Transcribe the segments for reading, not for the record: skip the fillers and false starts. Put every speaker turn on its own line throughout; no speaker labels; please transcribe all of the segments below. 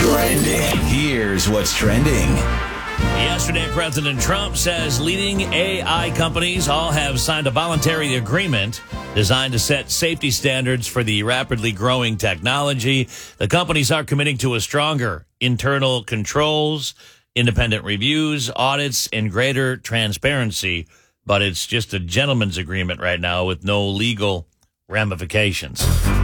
Trending. Here's what's trending.
Yesterday, President Trump says leading AI companies all have signed a voluntary agreement designed to set safety standards for the rapidly growing technology. The companies are committing to a stronger internal controls, independent reviews, audits, and greater transparency. But it's just a gentleman's agreement right now with no legal ramifications.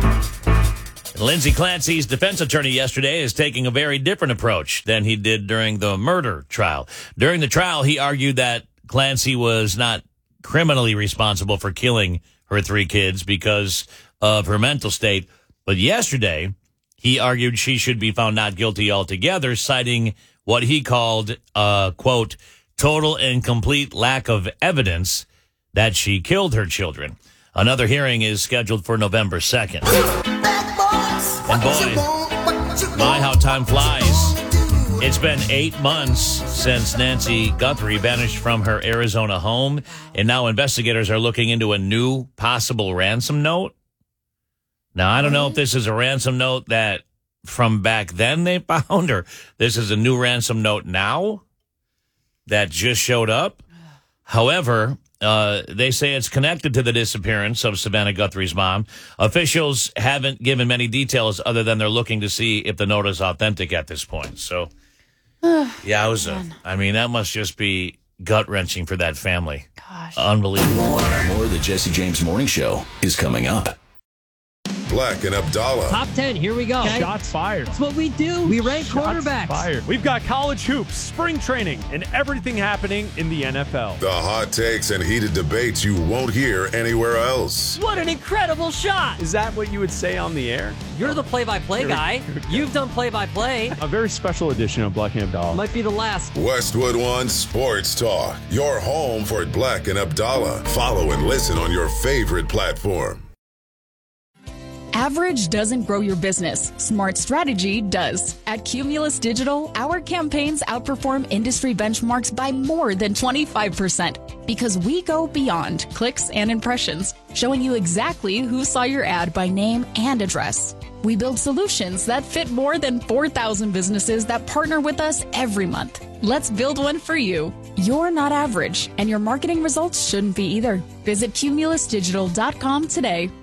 And Lindsey Clancy's defense attorney yesterday is taking a very different approach than he did during the murder trial. During the trial, he argued that Clancy was not criminally responsible for killing her 3 kids because of her mental state. But yesterday, he argued she should be found not guilty altogether, citing what he called, quote, total and complete lack of evidence that she killed her children. Another hearing is scheduled for November 2nd. And boy, my, how time flies. It's been 8 months since Nancy Guthrie vanished from her Arizona home, and now investigators are looking into a new possible ransom note. Now, I don't know if this is a ransom note that from back then they found, or this is a new ransom note now that just showed up. However, they say it's connected to the disappearance of Savannah Guthrie's mom. Officials haven't given many details other than they're looking to see if the note is authentic at this point. So, yowza. I mean, that must just be gut-wrenching for that family.
Gosh.
Unbelievable.
More of the Jesse James Morning Show is coming up.
Black and Abdallah.
Top 10, here we go.
Okay. Shots fired.
That's what we do. We rank quarterbacks.
Fired. We've got college hoops, spring training, and everything happening in the NFL.
The hot takes and heated debates you won't hear anywhere else.
What an incredible shot.
Is that what you would say on the air?
You're the play-by-play guy. You've done play-by-play.
A very special edition of Black and Abdallah.
Might be the last.
Westwood One Sports Talk. Your home for Black and Abdallah. Follow and listen on your favorite platform.
Average doesn't grow your business. Smart strategy does. At Cumulus Digital, our campaigns outperform industry benchmarks by more than 25% because we go beyond clicks and impressions, showing you exactly who saw your ad by name and address. We build solutions that fit more than 4,000 businesses that partner with us every month. Let's build one for you. You're not average, and your marketing results shouldn't be either. Visit cumulusdigital.com today.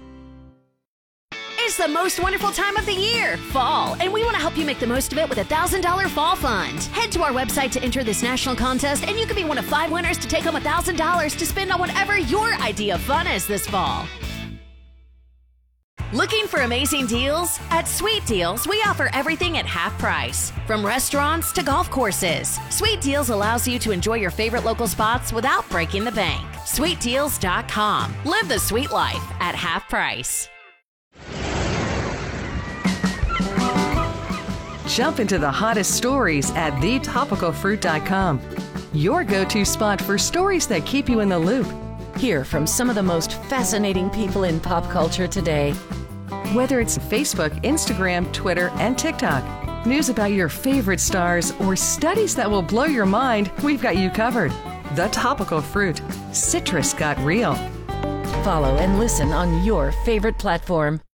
It's the most wonderful time of the year, fall, and we want to help you make the most of it with a $1,000 fall fund. Head to our website to enter this national contest, and you could be one of 5 winners to take home $1,000 to spend on whatever your idea of fun is this fall. Looking for amazing deals? At Sweet Deals, we offer everything at half price, from restaurants to golf courses. Sweet Deals allows you to enjoy your favorite local spots without breaking the bank. SweetDeals.com. Live the sweet life at half price.
Jump into the hottest stories at thetopicalfruit.com. Your go-to spot for stories that keep you in the loop.
Hear from some of the most fascinating people in pop culture today.
Whether it's Facebook, Instagram, Twitter, and TikTok, news about your favorite stars, or studies that will blow your mind, we've got you covered. The Topical Fruit. Citrus got real.
Follow and listen on your favorite platform.